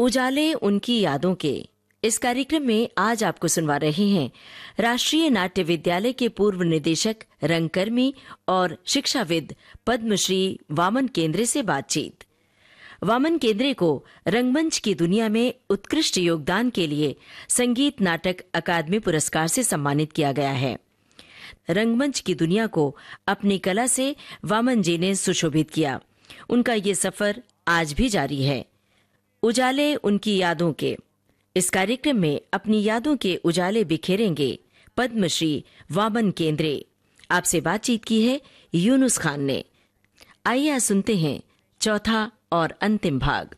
उजाले उनकी यादों के इस कार्यक्रम में आज आपको सुनवा रहे हैं राष्ट्रीय नाट्य विद्यालय के पूर्व निदेशक, रंगकर्मी और शिक्षाविद पद्मश्री वामन केंद्रे से बातचीत। वामन केंद्रे को रंगमंच की दुनिया में उत्कृष्ट योगदान के लिए संगीत नाटक अकादमी पुरस्कार से सम्मानित किया गया है। रंगमंच की दुनिया को अपनी कला से वामन जी ने सुशोभित किया। उनका ये सफर आज भी जारी है। उजाले उनकी यादों के इस कार्यक्रम में अपनी यादों के उजाले बिखेरेंगे पद्मश्री वामन केंद्रे। आपसे बातचीत की है यूनुस खान ने। आइए आज सुनते हैं चौथा और अंतिम भाग।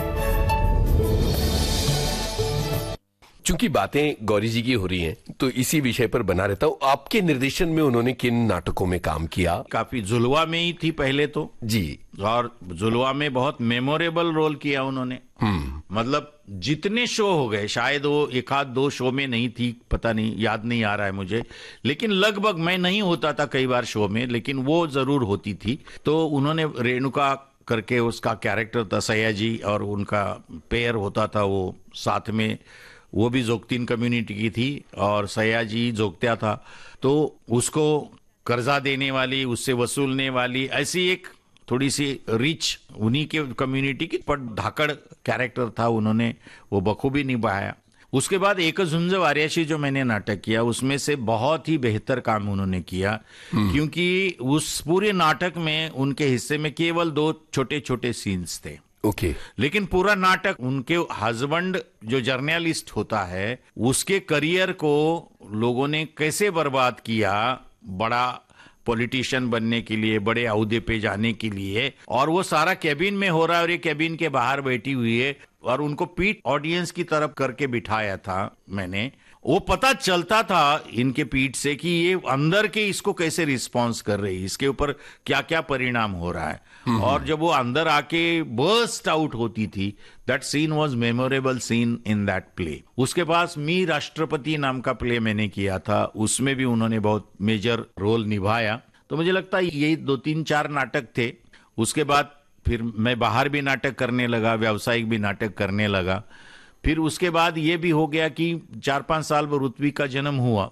चूंकि बातें गौरी जी की हो रही हैं, तो इसी विषय पर बना रहता हूँ। आपके निर्देशन में उन्होंने किन नाटकों में काम किया? काफी जुलवा में ही थी पहले तो जी, और जुलवा में बहुत मेमोरेबल रोल किया उन्होंने। मतलब जितने शो हो गए, शायद वो एक आध दो शो में नहीं थी, पता नहीं, याद नहीं आ रहा है मुझे, लेकिन लगभग मैं नहीं होता था कई बार शो में, लेकिन वो जरूर होती थी। तो उन्होंने रेणुका करके उसका कैरेक्टर था, सयाजी और उनका पेयर होता था वो साथ में, वो भी जोगतीन कम्युनिटी की थी और सयाजी जोगत्या था। तो उसको कर्जा देने वाली, उससे वसूलने वाली, ऐसी एक थोड़ी सी रिच उन्हीं के कम्युनिटी की, पर धाकड़ कैरेक्टर था, उन्होंने वो बखूबी निभाया। उसके बाद एक झुंझ वार्याशी जो मैंने नाटक किया, उसमें से बहुत ही बेहतर काम उन्होंने किया, क्योंकि उस पूरे नाटक में उनके हिस्से में केवल 2 छोटे छोटे सीन्स थे। ओके। लेकिन पूरा नाटक उनके हस्बैंड जो जर्नलिस्ट होता है, उसके करियर को लोगों ने कैसे बर्बाद किया, बड़ा पॉलिटिशियन बनने के लिए, बड़े अहदे पे जाने के लिए, और वो सारा कैबिन में हो रहा है और ये कैबिन के बाहर बैठी हुई है, और उनको पीठ ऑडियंस की तरफ करके बिठाया था मैंने। वो पता चलता था इनके पीठ से कि ये अंदर के इसको कैसे रिस्पॉन्स कर रही है, इसके ऊपर क्या क्या परिणाम हो रहा है। और जब वो अंदर आके बर्स्ट आउट होती थी, that scene was memorable seen in that play. उसके पास मी राष्ट्रपति नाम का प्ले मैंने किया था, उसमें भी उन्होंने बहुत मेजर रोल निभाया। तो मुझे लगता है यही 2-3-4 नाटक थे। उसके बाद फिर मैं बाहर भी नाटक करने लगा, व्यावसायिक भी नाटक करने लगा। फिर उसके बाद ये भी हो गया कि 4-5 साल में ऋत्विक का जन्म हुआ,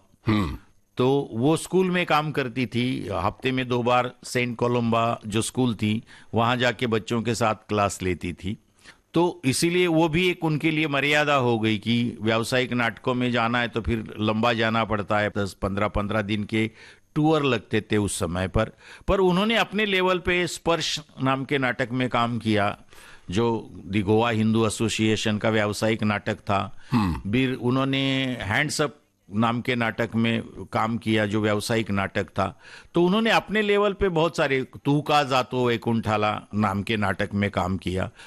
तो वो स्कूल में काम करती थी। हफ्ते में 2 बार सेंट कोलंबा जो स्कूल थी, वहां जाके बच्चों के साथ क्लास लेती थी। तो इसीलिए वो भी एक उनके लिए मर्यादा हो गई कि व्यावसायिक नाटकों में जाना है तो फिर लंबा जाना पड़ता है, 10-15 दिन के टूर लगते थे उस समय पर उन्होंने अपने लेवल पे स्पर्श नाम के नाटक में काम किया, जो दी गोवा हिंदू एसोसिएशन का व्यावसायिक नाटक था। फिर उन्होंने हैंड्स अप नाम के नाटक में काम किया, जो व्यावसायिक नाटक था। तो उन्होंने अपने लेवल पे बहुत सारे, तू का जातो वैकुंठाला नाम के नाटक में काम किया।